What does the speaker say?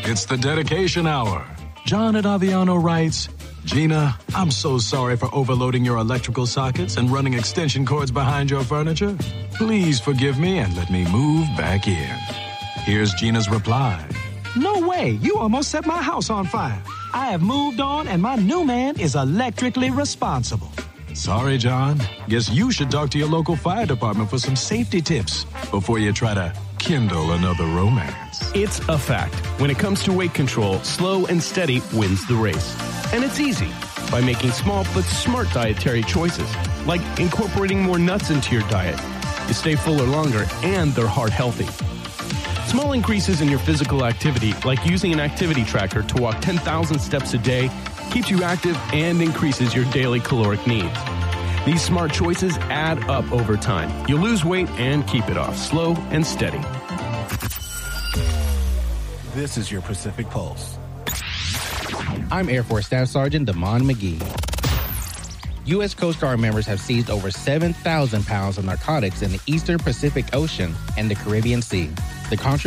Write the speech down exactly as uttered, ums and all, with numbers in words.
It's the dedication hour. John at Aviano writes, Gina, I'm so sorry for overloading your electrical sockets and running extension cords behind your furniture. Please forgive me and let me move back in. Here's Gina's reply. No way. You almost set my house on fire. I have moved on and my new man is electrically responsible. Sorry, John. Guess you should talk to your local fire department for some safety tips before you try to kindle another romance. It's a fact. When it comes to weight control, slow and steady wins the race. And it's easy by making small but smart dietary choices, like incorporating more nuts into your diet. You stay fuller longer and they're heart healthy. Small increases in your physical activity, like using an activity tracker to walk ten thousand steps a day, keeps you active and increases your daily caloric needs. These smart choices add up over time. You'll lose weight and keep it off slow and steady. This is your Pacific Pulse. I'm Air Force Staff Sergeant Damon McGee. U S Coast Guard members have seized over seven thousand pounds of narcotics in the Eastern Pacific Ocean and the Caribbean Sea. The contra-